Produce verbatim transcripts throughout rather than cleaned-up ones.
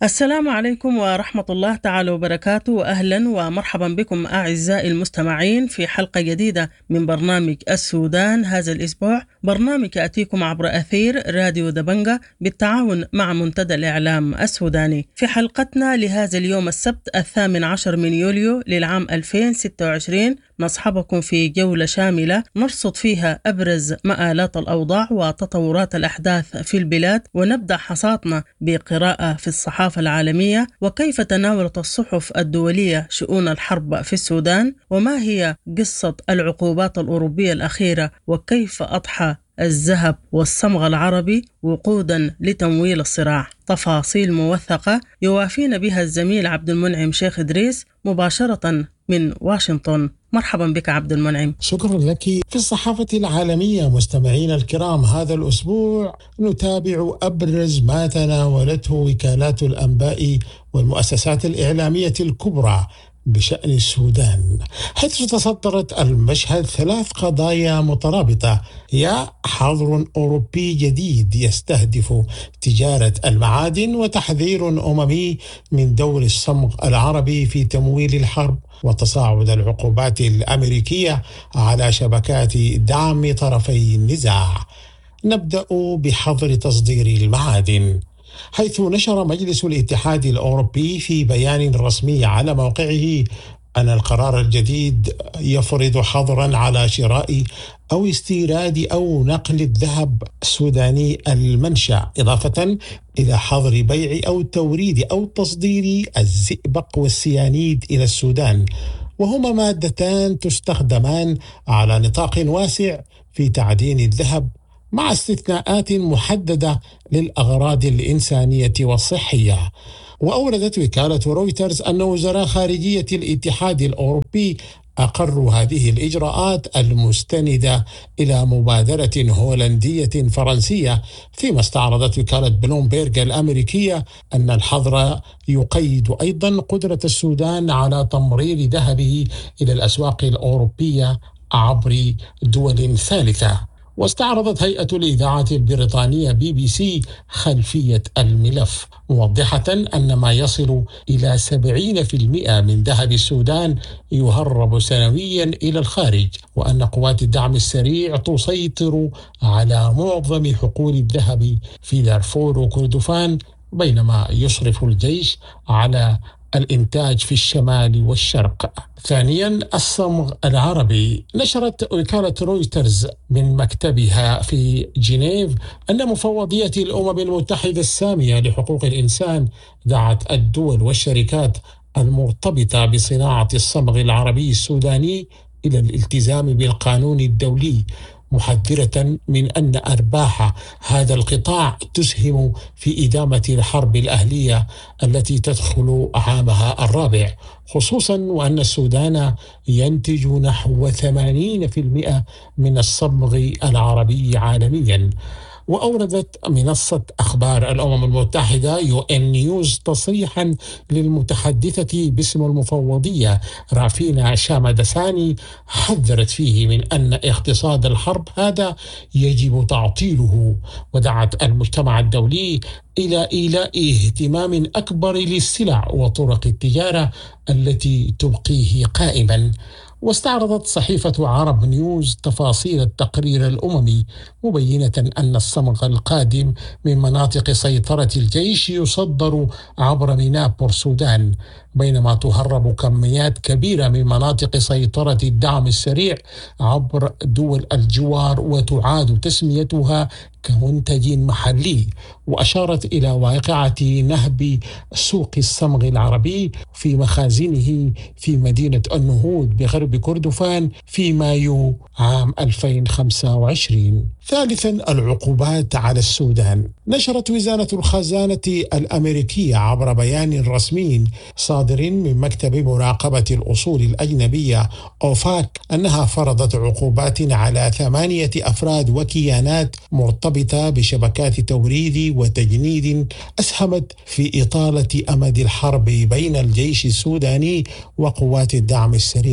السلام عليكم ورحمة الله تعالى وبركاته، وأهلا ومرحبا بكم أعزائي المستمعين في حلقة جديدة من برنامج السودان. هذا الأسبوع برنامج يأتيكم عبر أثير راديو دبنجة بالتعاون مع منتدى الإعلام السوداني. في حلقتنا لهذا اليوم السبت الثامن عشر من يوليو للعام ألفين وستة وعشرين نصحبكم في جولة شاملة نرصد فيها أبرز مآلات الأوضاع وتطورات الأحداث في البلاد، ونبدأ حصادنا بقراءة في الصحافة العالمية وكيف تناولت الصحف الدولية شؤون الحرب في السودان، وما هي قصة العقوبات الأوروبية الأخيرة، وكيف أضحى الذهب والصمغ العربي وقودا لتمويل الصراع. تفاصيل موثقة يوافينا بها الزميل عبد المنعم شيخ إدريس مباشرة من واشنطن. مرحبا بك عبد المنعم. شكرا لك. في الصحافة العالمية مستمعينا الكرام، هذا الأسبوع نتابع أبرز ما تناولته وكالات الأنباء والمؤسسات الإعلامية الكبرى بشأن السودان، حيث تصدرت المشهد ثلاث قضايا مترابطة: هي حظر أوروبي جديد يستهدف تجارة المعادن، وتحذير أممي من دور الصمغ العربي في تمويل الحرب، وتصاعد العقوبات الأمريكية على شبكات دعم طرفي النزاع. نبدأ بحظر تصدير المعادن، حيث نشر مجلس الاتحاد الأوروبي في بيان رسمي على موقعه أن القرار الجديد يفرض حظرا على شراء أو استيراد أو نقل الذهب السوداني المنشأ، إضافة إلى حظر بيع أو توريد أو تصدير الزئبق والسيانيد إلى السودان، وهما مادتان تستخدمان على نطاق واسع في تعدين الذهب، مع استثناءات محددة للأغراض الإنسانية والصحية. وأوردت وكالة رويترز أن وزراء خارجية الاتحاد الأوروبي أقروا هذه الإجراءات المستندة إلى مبادرة هولندية فرنسية، فيما استعرضت وكالة بلومبيرغ الأمريكية أن الحظر يقيد أيضا قدرة السودان على تمرير ذهبه إلى الأسواق الأوروبية عبر دول ثالثة. واستعرضت هيئة الإذاعة البريطانية بي بي سي خلفية الملف، موضحة أن ما يصل إلى سبعين بالمئة من ذهب السودان يهرب سنويا إلى الخارج، وأن قوات الدعم السريع تسيطر على معظم حقول الذهب في دارفور وكردفان، بينما يشرف الجيش على الإنتاج في الشمال والشرق. ثانيا، الصمغ العربي. نشرت وكالة رويترز من مكتبها في جنيف أن مفوضية الأمم المتحدة السامية لحقوق الإنسان دعت الدول والشركات المرتبطة بصناعة الصمغ العربي السوداني إلى الالتزام بالقانون الدولي، محذرة من أن أرباح هذا القطاع تسهم في إدامة الحرب الأهلية التي تدخل عامها الرابع، خصوصا وأن السودان ينتج نحو ثمانين بالمئة من الصمغ العربي عالميا. وأوردت منصة أخبار الأمم المتحدة يو إن نيوز تصريحا للمتحدثة باسم المفوضية رافينا شامدساني، حذرت فيه من أن اقتصاد الحرب هذا يجب تعطيله، ودعت المجتمع الدولي إلى إيلاء اهتمام أكبر للسلع وطرق التجارة التي تبقيه قائما. واستعرضت صحيفة عرب نيوز تفاصيل التقرير الأممي، مبينة أن الصمغ القادم من مناطق سيطرة الجيش يصدر عبر ميناء بورسودان، بينما تهرب كميات كبيرة من مناطق سيطرة الدعم السريع عبر دول الجوار وتعاد تسميتها كمنتج محلي. وأشارت إلى واقعة نهب سوق الصمغ العربي في مخازنه في مدينة النهوض بغرب كردفان في مايو عام ألفين وخمسة وعشرين. ثالثا، العقوبات على السودان. نشرت وزارة الخزانة الأمريكية عبر بيان رسمي صادر من مكتب مراقبة الأصول الأجنبية أوفاك أنها فرضت عقوبات على ثمانية أفراد وكيانات مرتبطة بشبكات توريد وتجنيد أسهمت في إطالة أمد الحرب بين الجيش السوداني وقوات الدعم السريع،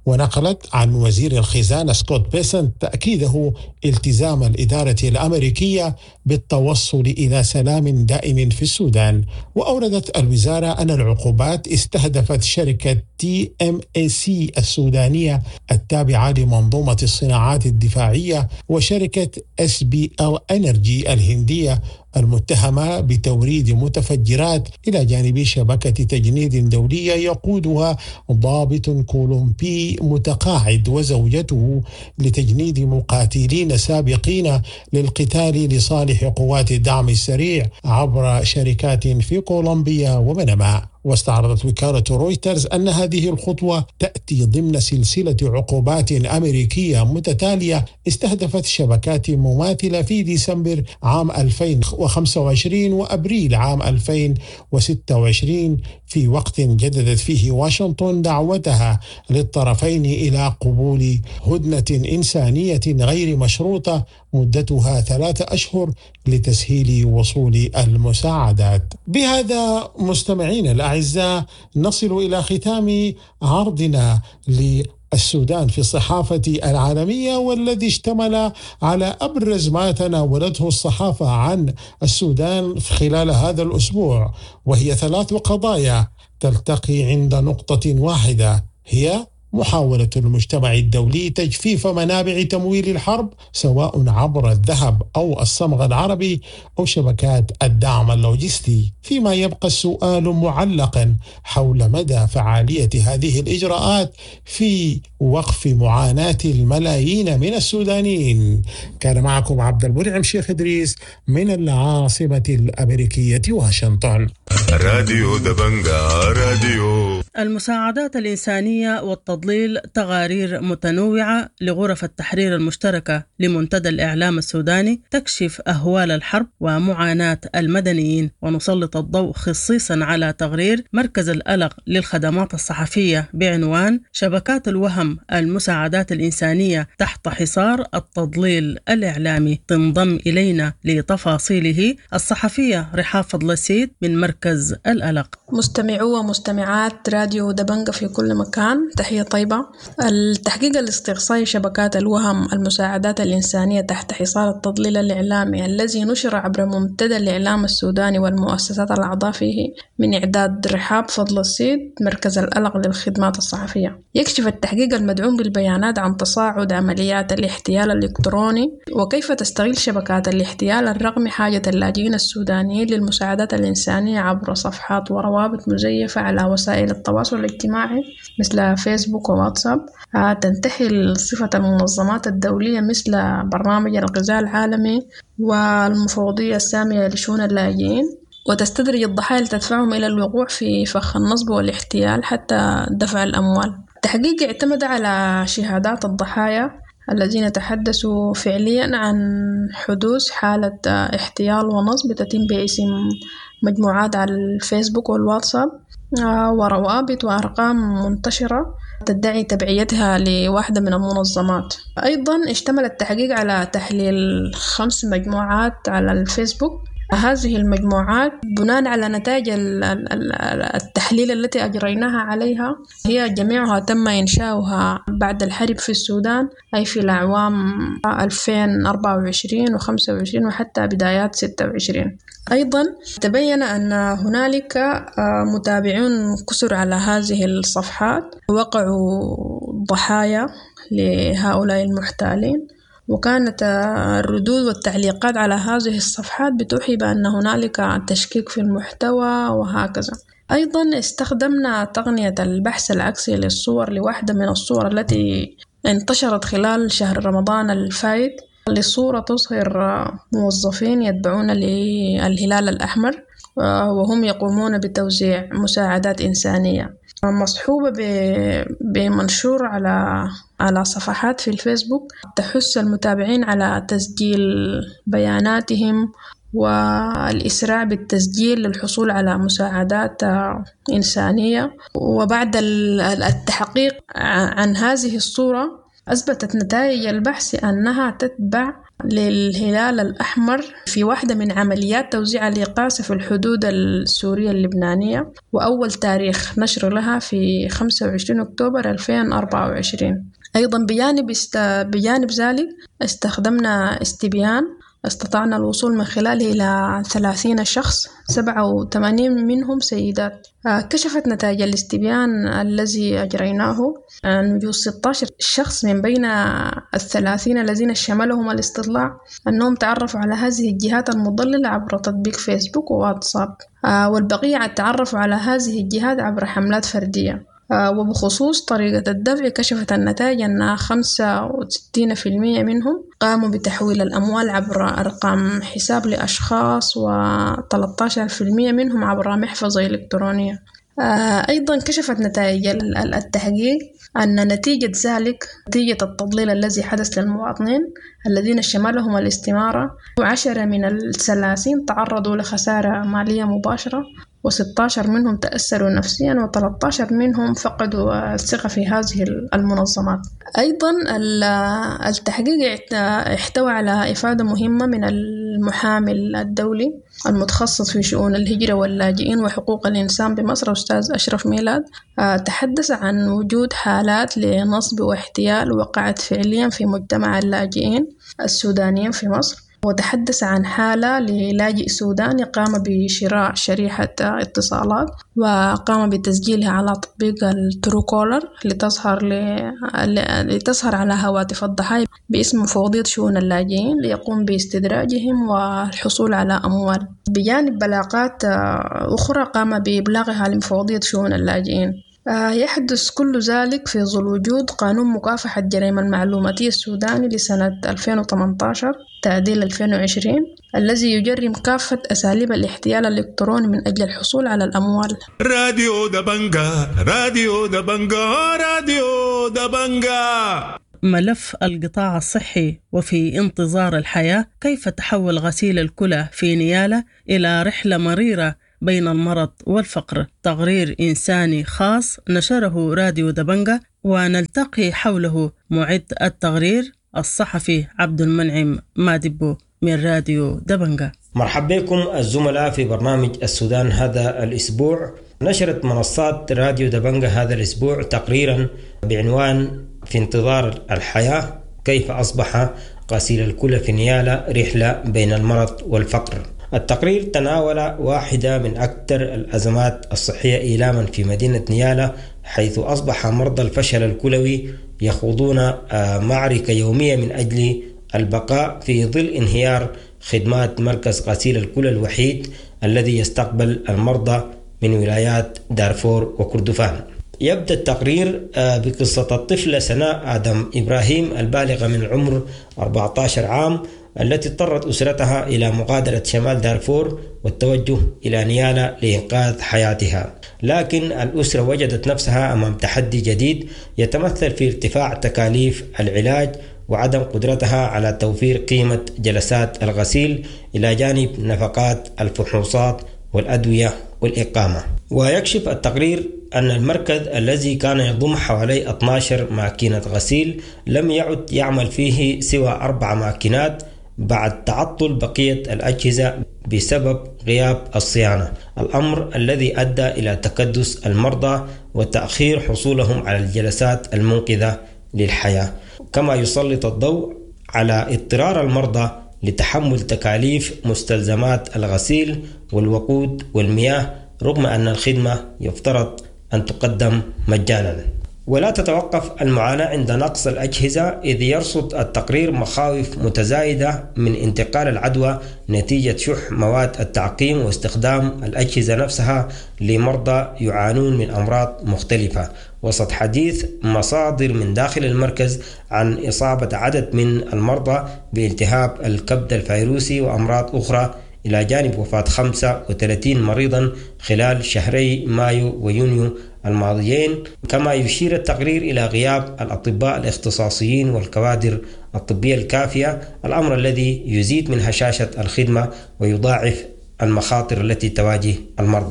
ونقلت عن وزير الخزانة سكوت بيسنت تأكيده التزام الإدارة الأمريكية بالتوصل إلى سلام دائم في السودان. وأوردت الوزارة أن العقوبات استهدفت شركة تي إم إيه سي السودانية التابعة لمنظومة الصناعات الدفاعية وشركة إس بي إل إنرجي الهندية المتهمة بتوريد متفجرات إلى جانب شبكة تجنيد دولية يقودها ضابط كولومبي متقاعد وزوجته لتجنيد مقاتلين سابقين للقتال لصالح قوات الدعم السريع عبر شركات في كولومبيا وبنما. واستعرضت وكالة رويترز أن هذه الخطوة تأتي ضمن سلسلة عقوبات أمريكية متتالية استهدفت شبكات مماثلة في ديسمبر عام ألفين وخمسة وعشرين وأبريل عام ألفين وستة وعشرين، في وقت جددت فيه واشنطن دعوتها للطرفين إلى قبول هدنة إنسانية غير مشروطة مدتها ثلاثة أشهر لتسهيل وصول المساعدات. بهذا مستمعين الأعزاء نصل إلى ختام عرضنا للسودان في الصحافة العالمية، والذي اشتمل على أبرز ما تناولته الصحافة عن السودان خلال هذا الأسبوع، وهي ثلاث قضايا تلتقي عند نقطة واحدة، هي محاولة المجتمع الدولي تجفيف منابع تمويل الحرب سواء عبر الذهب أو الصمغ العربي أو شبكات الدعم اللوجستي، فيما يبقى السؤال معلقا حول مدى فعالية هذه الإجراءات في وقف معاناة الملايين من السودانيين. كان معكم عبد المنعم شيخ إدريس من العاصمة الأمريكية واشنطن. راديو دبنجا راديو. المساعدات الإنسانية والتضليل تقارير متنوعة لغرف التحرير المشتركة لمنتدى الإعلام السوداني تكشف أهوال الحرب ومعاناة المدنيين، ونسلط الضوء خصيصا على تقرير مركز الألق للخدمات الصحفية بعنوان شبكات الوهم المساعدات الإنسانية تحت حصار التضليل الإعلامي. تنضم إلينا لتفاصيله الصحفية رحاب فضل السيد من مركز الألق. مستمعو ومستمعات راديو دبنجة في كل مكان، تحية طيبة. التحقيق الاستقصائي شبكات الوهم المساعدات الإنسانية تحت حصار التضليل الإعلامي الذي نشر عبر منتدى الإعلام السوداني والمؤسسات الأعضاء فيه من إعداد رحاب فضل السيد مركز الألق للخدمات الصحفية، يكشف التحقيق المدعوم بالبيانات عن تصاعد عمليات الاحتيال الإلكتروني وكيف تستغل شبكات الاحتيال الرقمي حاجة اللاجئين السودانيين للمساعدات الإنسانية عبر صفحات وروابط مزيفة على وسائل التواصل الاجتماعي مثل فيسبوك وواتساب. تنتحل صفة المنظمات الدولية مثل برنامج الغذاء العالمي والمفوضية السامية لشؤون اللاجئين، وتستدرج الضحايا لتدفعهم إلى الوقوع في فخ النصب والاحتيال حتى دفع الأموال. التحقيق اعتمد على شهادات الضحايا الذين تحدثوا فعليا عن حدوث حالة احتيال ونصب تتم باسم مجموعات على الفيسبوك والواتساب وروابط وأرقام منتشرة تدعي تبعيتها لواحدة من المنظمات. أيضا اشتمل التحقيق على تحليل خمس مجموعات على الفيسبوك. هذه المجموعات بناء على نتائج التحليل التي أجريناها عليها هي جميعها تم إنشاؤها بعد الحرب في السودان، أي في الأعوام ألفين وأربعة وعشرين وخمسة وعشرين وحتى بدايات ستة وعشرين. أيضا تبين أن هنالك متابعون كثر على هذه الصفحات وقعوا ضحايا لهؤلاء المحتالين، وكانت الردود والتعليقات على هذه الصفحات بتوحي بأن هنالك تشكيك في المحتوى وهكذا. أيضا استخدمنا تقنية البحث العكسي للصور لواحدة من الصور التي انتشرت خلال شهر رمضان الفائت لصورة تظهر موظفين يتبعون للهلال الأحمر وهم يقومون بتوزيع مساعدات إنسانية، مصحوبة بمنشور على على صفحات في الفيسبوك تحث المتابعين على تسجيل بياناتهم والإسراع بالتسجيل للحصول على مساعدات إنسانية. وبعد التحقيق عن هذه الصورة أثبتت نتائج البحث أنها تتبع للهلال الأحمر في واحدة من عمليات توزيع الإقاصة في الحدود السورية اللبنانية، وأول تاريخ نشر لها في خمسة وعشرين أكتوبر ألفين وأربعة وعشرين. أيضا بجانب, است... بجانب ذلك استخدمنا استبيان استطعنا الوصول من خلاله إلى ثلاثين شخص، سبعة وثمانين منهم سيدات. كشفت نتائج الاستبيان الذي أجريناه أن وجود ستة عشر شخص من بين الثلاثين الذين شملهم الاستطلاع أنهم تعرفوا على هذه الجهات المضللة عبر تطبيق فيسبوك وواتساب، والبقية تعرفوا على هذه الجهات عبر حملات فردية. وبخصوص طريقة الدفع كشفت النتائج أن خمسة وستين بالمئة منهم قاموا بتحويل الأموال عبر أرقام حساب لأشخاص، وثلاثة عشر بالمئة منهم عبر محفظة إلكترونية. أيضا كشفت نتائج التحقيق أن نتيجة ذلك نتيجة التضليل الذي حدث للمواطنين الذين شملهم الاستمارة، وعشرة من الثلاثين تعرضوا لخسارة مالية مباشرة، وستة عشر منهم تأثروا نفسيا، وثلاثة عشر منهم فقدوا الثقة في هذه المنظمات. أيضا التحقيق احتوى على إفادة مهمة من المحامي الدولي المتخصص في شؤون الهجرة واللاجئين وحقوق الإنسان بمصر أستاذ أشرف ميلاد. تحدث عن وجود حالات لنصب واحتيال وقعت فعليا في مجتمع اللاجئين السودانيين في مصر، وتحدث عن حالة للاجئ سوداني قام بشراء شريحة اتصالات وقام بتسجيلها على تطبيق التروكولر لتظهر لتظهر على هواتف الضحايا باسم مفوضية شؤون اللاجئين ليقوم باستدراجهم والحصول على أموال. بجانب بلاغات أخرى قام بإبلاغها لمفوضية شؤون اللاجئين. يحدث كل ذلك في ظل وجود قانون مكافحة الجريمة المعلوماتية السوداني لسنة ألفين وثمانية عشر تعديل ألفين وعشرين الذي يجرم كافة أساليب الاحتيال الإلكتروني من أجل الحصول على الأموال. راديو دبنجا راديو دبنجا راديو دبنجا. ملف القطاع الصحي وفي انتظار الحياة، كيف تحول غسيل الكلى في نيالة إلى رحلة مريرة بين المرض والفقر. تقرير إنساني خاص نشره راديو دبنجا، ونلتقي حوله معد التقرير الصحفي عبد المنعم مادبو من راديو دبنجا. مرحبا بكم الزملاء في برنامج السودان هذا الأسبوع. نشرت منصات راديو دبنجا هذا الأسبوع تقريرا بعنوان في انتظار الحياة، كيف أصبح غسيل الكلى في نيالة رحلة بين المرض والفقر. التقرير تناول واحدة من أكثر الأزمات الصحية إيلاما في مدينة نيالة، حيث أصبح مرضى الفشل الكلوي يخوضون معركة يومية من أجل البقاء في ظل انهيار خدمات مركز غسيل الكلى الوحيد الذي يستقبل المرضى من ولايات دارفور وكردفان. يبدأ التقرير بقصة الطفلة سناء آدم إبراهيم البالغة من العمر أربعة عشر عام، التي اضطرت أسرتها إلى مغادرة شمال دارفور والتوجه إلى نيالة لإنقاذ حياتها. لكن الأسرة وجدت نفسها أمام تحدي جديد يتمثل في ارتفاع تكاليف العلاج وعدم قدرتها على توفير قيمة جلسات الغسيل إلى جانب نفقات الفحوصات والأدوية والإقامة. ويكشف التقرير أن المركز الذي كان يضم حوالي اثنتي عشرة ماكينة غسيل لم يعد يعمل فيه سوى أربع ماكينات بعد تعطل بقية الأجهزة بسبب غياب الصيانة، الأمر الذي أدى إلى تكدس المرضى وتأخير حصولهم على الجلسات المنقذة للحياة. كما يسلط الضوء على اضطرار المرضى لتحمل تكاليف مستلزمات الغسيل والوقود والمياه رغم أن الخدمة يفترض أن تقدم مجانا. ولا تتوقف المعاناة عند نقص الأجهزة، إذ يرصد التقرير مخاوف متزايدة من انتقال العدوى نتيجة شح مواد التعقيم واستخدام الأجهزة نفسها لمرضى يعانون من أمراض مختلفة، وسط حديث مصادر من داخل المركز عن إصابة عدد من المرضى بالتهاب الكبد الفيروسي وأمراض أخرى، إلى جانب وفاة خمسة وثلاثين مريضا خلال شهري مايو ويونيو الماضيين. كما يشير التقرير إلى غياب الأطباء الاختصاصيين والكوادر الطبية الكافية، الأمر الذي يزيد من هشاشة الخدمة ويضاعف المخاطر التي تواجه المرضى.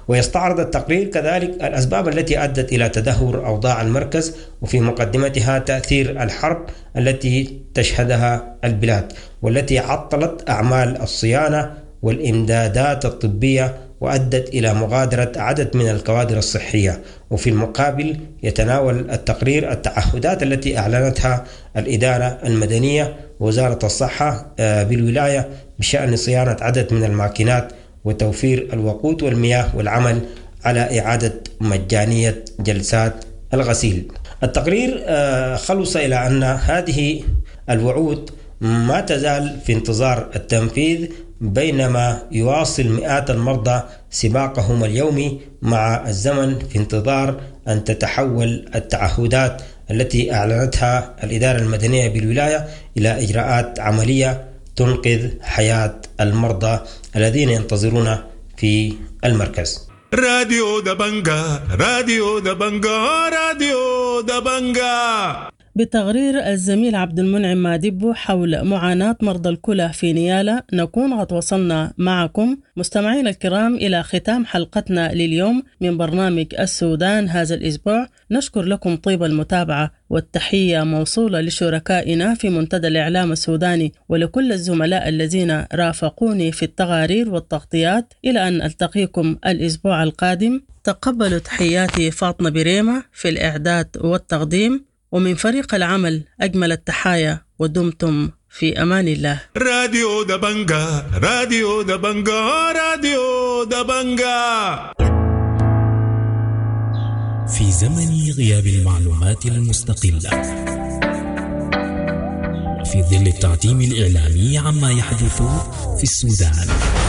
ويستعرض التقرير كذلك الأسباب التي أدت إلى تدهور أوضاع المركز، وفي مقدمتها تأثير الحرب التي تشهدها البلاد والتي عطلت أعمال الصيانة والإمدادات الطبية وأدت إلى مغادرة عدد من الكوادر الصحية. وفي المقابل يتناول التقرير التعهدات التي أعلنتها الإدارة المدنية ووزارة الصحة بالولاية بشأن صيانة عدد من الماكينات وتوفير الوقود والمياه والعمل على إعادة مجانية جلسات الغسيل. التقرير خلص إلى أن هذه الوعود ما تزال في انتظار التنفيذ، بينما يواصل مئات المرضى سباقهم اليومي مع الزمن في انتظار أن تتحول التعهدات التي أعلنتها الإدارة المدنية بالولاية إلى إجراءات عملية تنقذ حياة المرضى الذين ينتظرون في المركز. راديو دبنجا راديو دبنجا راديو دبنجا. بتقرير الزميل عبد المنعم مادبو حول معاناة مرضى الكلى في نيالا، نكون قد وصلنا معكم مستمعين الكرام إلى ختام حلقتنا لليوم من برنامج السودان هذا الأسبوع. نشكر لكم طيب المتابعة، والتحية موصولة لشركائنا في منتدى الإعلام السوداني ولكل الزملاء الذين رافقوني في التقارير والتغطيات. إلى أن ألتقيكم الأسبوع القادم، تقبلوا تحياتي فاطمة بريمة في الإعداد والتقديم، ومن فريق العمل أجمل التحايا، ودمتم في أمان الله. راديو دبنجا راديو دبنجا راديو دبنجا. في زمن غياب المعلومات المستقلة، في ظل التعتيم الإعلامي عما يحدث في السودان،